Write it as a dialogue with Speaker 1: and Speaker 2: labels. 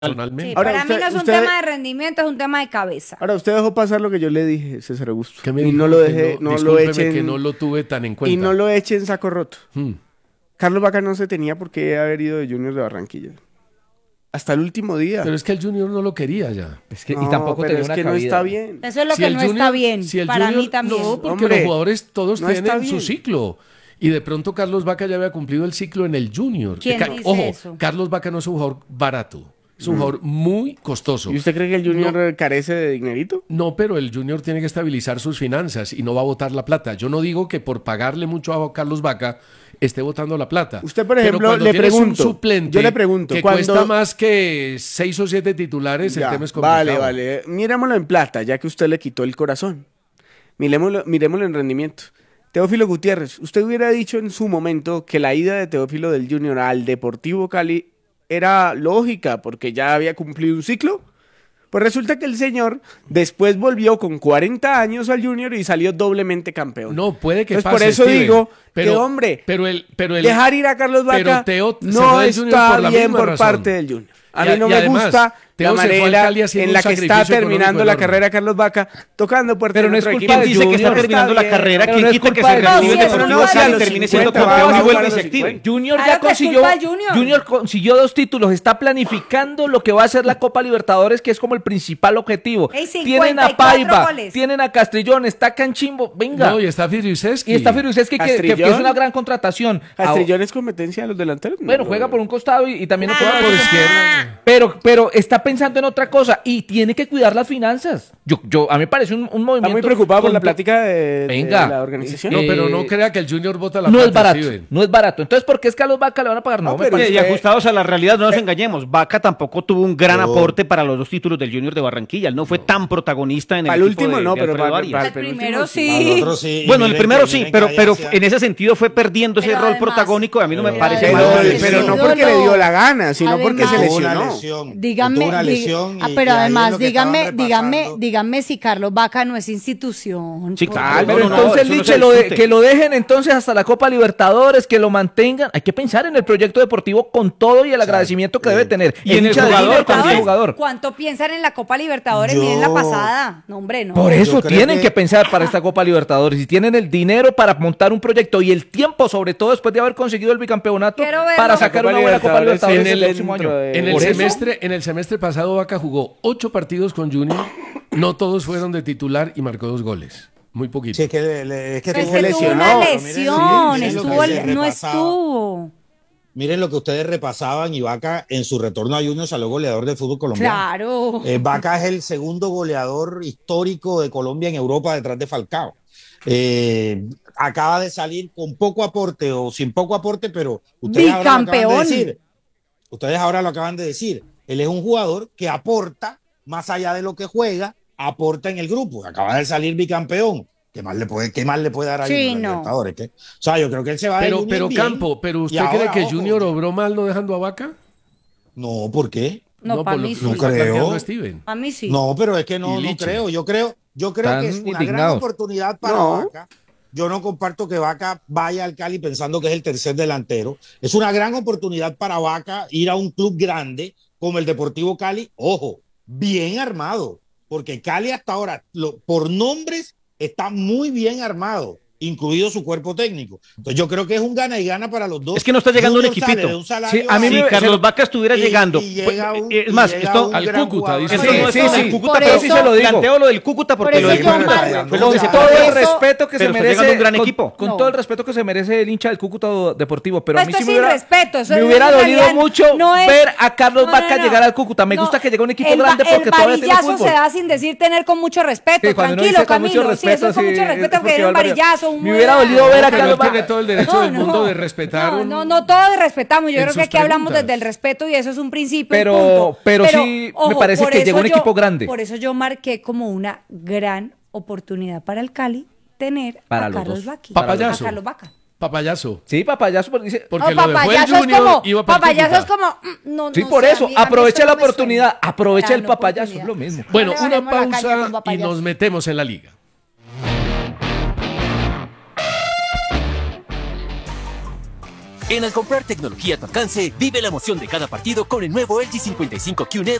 Speaker 1: personalmente.
Speaker 2: Sí,
Speaker 3: Ahora,
Speaker 2: para mí no es un
Speaker 3: usted-
Speaker 2: tema de rendimiento, es un tema de cabeza.
Speaker 3: Ahora, usted dejó pasar lo que yo le dije, César Augusto.
Speaker 1: ¿Qué me
Speaker 3: Y
Speaker 1: dijo?
Speaker 3: no lo
Speaker 1: Que
Speaker 3: deje, no lo
Speaker 1: discúlpeme
Speaker 3: echen.
Speaker 1: que no lo tuve tan en cuenta.
Speaker 3: Y no lo echen saco roto.
Speaker 1: Hmm.
Speaker 3: Carlos Vaca no se tenía por qué haber ido de Junior de Barranquilla. Hasta el último día.
Speaker 1: Pero es que el Junior no lo quería ya.
Speaker 4: Es que,
Speaker 3: No,
Speaker 4: y tampoco
Speaker 3: pero
Speaker 4: tenía
Speaker 3: es
Speaker 4: una
Speaker 3: que
Speaker 4: cabida.
Speaker 3: no está bien.
Speaker 2: Eso es lo
Speaker 1: Si
Speaker 2: que
Speaker 1: el
Speaker 2: no
Speaker 1: Junior-
Speaker 2: está bien.
Speaker 1: si el
Speaker 2: Para
Speaker 1: Junior-
Speaker 2: mí también.
Speaker 1: No, porque
Speaker 3: Hombre,
Speaker 1: los jugadores todos
Speaker 3: no está
Speaker 1: tienen su
Speaker 3: bien.
Speaker 1: ciclo. Y de pronto Carlos Vaca ya había cumplido el ciclo en el Junior.
Speaker 2: ¿Quién dice
Speaker 1: Ojo,
Speaker 2: eso?
Speaker 1: Carlos Vaca no es un jugador barato. Es un jugador muy costoso.
Speaker 3: ¿Y usted cree que el Junior carece de dinerito?
Speaker 1: No, pero el Junior tiene que estabilizar sus finanzas y no va a botar la plata. Yo no digo que por pagarle mucho a Carlos Vaca esté botando la plata.
Speaker 3: Usted, por
Speaker 1: Pero
Speaker 3: ejemplo,
Speaker 1: cuando
Speaker 3: le
Speaker 1: tienes
Speaker 3: pregunto,
Speaker 1: un suplente
Speaker 3: yo le pregunto,
Speaker 1: que
Speaker 3: cuando-
Speaker 1: cuesta más que 6 o 7 titulares, el
Speaker 3: Ya,
Speaker 1: tema es complicado.
Speaker 3: vale, vale. Mirémoslo en plata, ya que usted le quitó el corazón. Miremoslo en rendimiento. Teófilo Gutiérrez, usted hubiera dicho en su momento que la ida de Teófilo del Junior al Deportivo Cali era lógica porque ya había cumplido un ciclo. Pues resulta que el señor después volvió con 40 años al Junior y salió doblemente campeón.
Speaker 1: No, puede que
Speaker 3: Entonces,
Speaker 1: pase,
Speaker 3: por eso
Speaker 1: Steven,
Speaker 3: digo
Speaker 1: pero,
Speaker 3: que, hombre,
Speaker 1: pero el
Speaker 3: dejar ir a Carlos
Speaker 1: pero
Speaker 3: Vaca
Speaker 1: Teo se
Speaker 3: no
Speaker 1: fue del Junior
Speaker 3: está
Speaker 1: por la
Speaker 3: bien
Speaker 1: misma
Speaker 3: por
Speaker 1: razón.
Speaker 3: parte del Junior. A
Speaker 1: Y
Speaker 3: mí no
Speaker 1: y
Speaker 3: me
Speaker 1: además,
Speaker 3: gusta
Speaker 1: Teo
Speaker 3: la
Speaker 1: se fue al
Speaker 3: manera
Speaker 1: Cali haciendo
Speaker 3: en
Speaker 1: un
Speaker 3: la que está
Speaker 1: sacrificio
Speaker 3: terminando
Speaker 1: económico
Speaker 3: la
Speaker 1: enorme.
Speaker 3: carrera Carlos Vaca, tocando puertas
Speaker 4: Pero
Speaker 3: en
Speaker 4: no es
Speaker 3: otro
Speaker 4: culpa
Speaker 3: equipo.
Speaker 4: del
Speaker 5: ¿Quién dice que está
Speaker 4: Junior,
Speaker 5: terminando
Speaker 3: está
Speaker 5: la carrera?
Speaker 4: Pero
Speaker 5: ¿Quién
Speaker 4: no es
Speaker 5: quita que
Speaker 4: culpa
Speaker 5: se
Speaker 4: del
Speaker 5: reactive
Speaker 4: Junior,
Speaker 5: el
Speaker 4: pero
Speaker 5: Deportivo
Speaker 4: no sea
Speaker 5: Cali
Speaker 4: los
Speaker 5: termine siendo
Speaker 3: 50
Speaker 5: campeón y
Speaker 3: va,
Speaker 5: vuelve y
Speaker 3: va,
Speaker 5: se
Speaker 3: va,
Speaker 5: active?
Speaker 4: Junior
Speaker 2: Claro
Speaker 4: ya
Speaker 2: que es
Speaker 4: consiguió,
Speaker 2: culpa del Junior.
Speaker 4: Junior consiguió 2 títulos, está planificando lo que va a ser la Copa Libertadores, que es como el principal objetivo.
Speaker 2: Ey,
Speaker 4: Tienen a
Speaker 2: 54
Speaker 4: Paiva,
Speaker 2: goles.
Speaker 4: tienen a Castrillón, está Canchimbo, venga.
Speaker 1: No, y está Firiuseski.
Speaker 4: Y está Firuzeski, que es
Speaker 3: Castrillón.
Speaker 4: una gran contratación.
Speaker 3: ¿Castrillón es competencia de los delanteros?
Speaker 4: Bueno,
Speaker 3: No,
Speaker 4: juega por un costado y también
Speaker 1: Juega por izquierda.
Speaker 4: Pero está pensando en otra cosa y tiene que cuidar las finanzas. A mí me parece un movimiento.
Speaker 3: Está muy preocupado por la
Speaker 4: con-
Speaker 3: plática de
Speaker 4: Venga.
Speaker 3: la organización.
Speaker 1: No, pero
Speaker 4: Eh,
Speaker 1: no crea que el Junior bota la
Speaker 4: No
Speaker 1: plata,
Speaker 4: es barato,
Speaker 1: Steven.
Speaker 4: no es barato. Entonces, ¿por qué es Carlos Vaca le van a pagar? No,
Speaker 3: No,
Speaker 4: me
Speaker 3: pero
Speaker 4: parece.
Speaker 5: Y ajustados a la realidad, no nos engañemos. Vaca tampoco tuvo un gran aporte para los 2 títulos del Junior de Barranquilla. Él no fue tan protagonista en el
Speaker 3: Al
Speaker 5: equipo
Speaker 3: último
Speaker 5: de
Speaker 3: no, pero
Speaker 5: Alfredo
Speaker 3: para
Speaker 5: Arias.
Speaker 2: El
Speaker 3: penúltimo
Speaker 2: primero
Speaker 6: Al
Speaker 2: sí.
Speaker 6: otro sí. y
Speaker 5: Bueno, el
Speaker 6: miren
Speaker 5: primero
Speaker 6: que-
Speaker 5: sí,
Speaker 6: miren
Speaker 5: pero,
Speaker 6: que
Speaker 5: pero
Speaker 6: allá
Speaker 5: en ese sentido fue perdiendo ese
Speaker 2: Pero
Speaker 5: rol
Speaker 2: además-
Speaker 5: protagónico. A mí no me
Speaker 6: Pero-
Speaker 5: parece
Speaker 3: Pero,
Speaker 5: mal.
Speaker 3: pero no
Speaker 2: Sí,
Speaker 3: porque le dio la gana, sino
Speaker 2: Además-
Speaker 3: porque se
Speaker 6: tuvo una
Speaker 3: lesionó.
Speaker 6: lesión.
Speaker 2: Dígame,
Speaker 6: Tuvo una lesión y
Speaker 2: pero
Speaker 6: ahí es
Speaker 2: además,
Speaker 6: lo que estaban
Speaker 2: dígame
Speaker 6: repasando.
Speaker 2: si Carlos Vaca no es institución.
Speaker 5: Sí,
Speaker 2: por
Speaker 5: claro,
Speaker 2: favor.
Speaker 4: Pero
Speaker 5: no, no,
Speaker 4: entonces,
Speaker 5: eso no
Speaker 4: Liche,
Speaker 5: se discute.
Speaker 4: que lo dejen entonces hasta la Copa Libertadores, que lo mantengan. Hay que pensar en el proyecto deportivo con todo y el agradecimiento que debe tener.
Speaker 5: Y en el
Speaker 4: hincha de
Speaker 5: jugador,
Speaker 4: Junior con el
Speaker 5: también.
Speaker 4: jugador.
Speaker 2: ¿Cuánto piensan en la Copa Libertadores?
Speaker 6: Yo-
Speaker 2: Miren la pasada. No, hombre, no.
Speaker 4: Por eso
Speaker 6: Yo creo
Speaker 4: tienen
Speaker 6: que-
Speaker 4: que pensar para esta Copa Libertadores. Si tienen el dinero para montar un proyecto y el tiempo, sobre todo después de haber conseguido el bicampeonato,
Speaker 2: Quiero verlo.
Speaker 4: para sacar una buena Copa Libertadores el próximo año.
Speaker 1: En el semestre pasado Vaca jugó 8 partidos con Junior, no todos fueron de titular y marcó 2 goles. Muy poquito.
Speaker 6: Sí, es que, es que
Speaker 2: Pero es
Speaker 6: tuvo
Speaker 2: que tuvo
Speaker 3: lesionó.
Speaker 2: una
Speaker 3: Pero
Speaker 6: miren,
Speaker 2: lesión.
Speaker 6: miren lo que
Speaker 2: Estuvo,
Speaker 6: se
Speaker 2: no
Speaker 6: repasaba.
Speaker 2: estuvo.
Speaker 6: Miren lo que ustedes repasaban y Vaca en su retorno a Junior salió goleador del fútbol colombiano.
Speaker 2: Claro.
Speaker 6: Vaca es el segundo goleador histórico de Colombia en Europa detrás de Falcao. Acaba de salir con poco aporte o sin poco aporte, pero ustedes ahora lo acaban de
Speaker 2: Bicampeón.
Speaker 6: decir. Ustedes ahora lo acaban de decir. Él es un jugador que aporta más allá de lo que juega, aporta en el grupo. Acaba de salir bicampeón. ¿Qué más le puede dar a
Speaker 2: Sí,
Speaker 6: Junior en
Speaker 2: no.
Speaker 6: Libertadores? ¿Qué? O sea, yo creo que él se va de Junior
Speaker 1: Pero
Speaker 6: bien.
Speaker 1: Campo, ¿pero
Speaker 6: Y
Speaker 1: usted
Speaker 6: ahora,
Speaker 1: cree que
Speaker 6: ojo,
Speaker 1: Junior obró mal no dejando a Vaca?
Speaker 6: No, ¿por qué?
Speaker 2: No, para
Speaker 1: por lo
Speaker 2: mí
Speaker 1: que
Speaker 2: sí.
Speaker 1: nos está
Speaker 6: No creo.
Speaker 1: planteando Steven.
Speaker 2: A mí sí.
Speaker 6: No, pero es que no,
Speaker 1: Y
Speaker 6: no
Speaker 1: Liche.
Speaker 6: creo. Yo creo
Speaker 4: Están
Speaker 6: que es una gran
Speaker 4: indignados.
Speaker 6: oportunidad para
Speaker 3: No.
Speaker 6: Vaca. Yo no comparto que Vaca vaya al Cali pensando que es el tercer delantero. Es una gran oportunidad para Vaca ir a un club grande como el Deportivo Cali. Ojo, bien armado, porque Cali hasta ahora, por nombres, está muy bien armado, incluido su cuerpo técnico. Entonces yo creo que es un gana y gana para los dos.
Speaker 5: Es que no está llegando un
Speaker 6: Junior sale
Speaker 5: equipito.
Speaker 6: de un salario
Speaker 4: Sí, a mí
Speaker 5: Si
Speaker 4: me-
Speaker 5: Carlos
Speaker 4: se lo-
Speaker 5: Vaca estuviera
Speaker 6: y-
Speaker 5: llegando.
Speaker 6: y llega un-
Speaker 5: es más,
Speaker 6: y llega
Speaker 5: esto.
Speaker 6: un
Speaker 1: Al
Speaker 6: gran
Speaker 1: Cúcuta,
Speaker 6: jugador.
Speaker 1: dice
Speaker 5: Eso
Speaker 1: usted.
Speaker 5: no es
Speaker 4: Sí,
Speaker 5: todo
Speaker 4: sí.
Speaker 5: del Cúcuta,
Speaker 4: Por
Speaker 5: pero
Speaker 4: eso
Speaker 5: sí se lo digo.
Speaker 4: planteo
Speaker 5: lo del Cúcuta porque
Speaker 2: Por
Speaker 5: lo
Speaker 2: eso
Speaker 5: del
Speaker 2: yo
Speaker 5: Cúcuta
Speaker 2: marco.
Speaker 5: fue
Speaker 4: Con
Speaker 5: lo que se
Speaker 4: todo
Speaker 5: acaba de
Speaker 4: el
Speaker 5: decir.
Speaker 4: respeto que se
Speaker 5: Pero está
Speaker 4: merece
Speaker 5: llegando un gran
Speaker 4: con-
Speaker 5: equipo.
Speaker 4: con
Speaker 2: No.
Speaker 4: todo el respeto que se merece el hincha del Cúcuta Deportivo, pero a
Speaker 2: Pues
Speaker 4: mí
Speaker 2: esto
Speaker 4: sí
Speaker 2: es
Speaker 4: me hubiera,
Speaker 2: sin respeto, eso
Speaker 4: me
Speaker 2: en
Speaker 4: hubiera
Speaker 2: realidad
Speaker 4: dolido mucho
Speaker 2: no es-
Speaker 4: ver a Carlos
Speaker 2: No,
Speaker 4: Vaca
Speaker 2: no.
Speaker 4: llegar al Cúcuta. Me
Speaker 2: No,
Speaker 4: gusta que llegue un equipo
Speaker 2: el
Speaker 4: grande porque
Speaker 2: el
Speaker 4: todavía tiene
Speaker 2: varillazo
Speaker 4: fútbol.
Speaker 2: se da sin decir tener con mucho respeto.
Speaker 4: Sí, cuando uno
Speaker 2: Tranquilo,
Speaker 4: dice con mucho
Speaker 2: Camilo. Sí, eso es con
Speaker 4: sí,
Speaker 2: mucho
Speaker 4: es
Speaker 2: respeto
Speaker 4: porque
Speaker 2: que era un
Speaker 4: va al barrio.
Speaker 2: varillazo. un
Speaker 4: Me hubiera
Speaker 2: buen-
Speaker 4: dolido ver a
Speaker 1: Pero
Speaker 4: Carlos
Speaker 1: él tiene
Speaker 4: Vaca.
Speaker 1: todo el derecho
Speaker 2: No,
Speaker 1: del mundo
Speaker 2: no.
Speaker 1: de respetar.
Speaker 2: No, todos respetamos. Yo
Speaker 1: en
Speaker 2: creo que
Speaker 1: sus
Speaker 2: aquí hablamos
Speaker 1: preguntas.
Speaker 2: desde el respeto y eso es un principio. y
Speaker 4: Pero-
Speaker 2: punto.
Speaker 4: pero sí me parece
Speaker 2: por
Speaker 4: que
Speaker 2: eso
Speaker 4: llegó un equipo grande.
Speaker 2: Por eso yo marqué como una gran oportunidad para el Cali tener
Speaker 4: Para
Speaker 2: a
Speaker 4: los
Speaker 2: Carlos
Speaker 4: dos.
Speaker 2: Vaca.
Speaker 1: Papayazo.
Speaker 2: A Carlos Vaca.
Speaker 1: Papayazo.
Speaker 4: Sí, papayazo, porque dice.
Speaker 1: Porque
Speaker 2: No,
Speaker 1: lo dejó el
Speaker 2: papayazo es
Speaker 1: Junior,
Speaker 2: como,
Speaker 1: iba para el
Speaker 2: papayazo es
Speaker 1: Cúcuta.
Speaker 2: como, no,
Speaker 4: Sí,
Speaker 2: no
Speaker 4: por
Speaker 2: sé,
Speaker 4: eso,
Speaker 2: a mí esto
Speaker 4: aprovecha
Speaker 2: no
Speaker 4: la
Speaker 2: me suena.
Speaker 4: oportunidad, aprovecha el
Speaker 2: Gran
Speaker 4: papayazo,
Speaker 2: oportunidad.
Speaker 4: es lo mismo.
Speaker 1: Bueno,
Speaker 2: No le
Speaker 1: una
Speaker 2: bajemos la caña con
Speaker 1: pausa y
Speaker 2: papayazo.
Speaker 1: nos metemos en la liga.
Speaker 7: Al comprar tecnología a tu alcance, vive la emoción de cada partido con el nuevo LG 55 QNET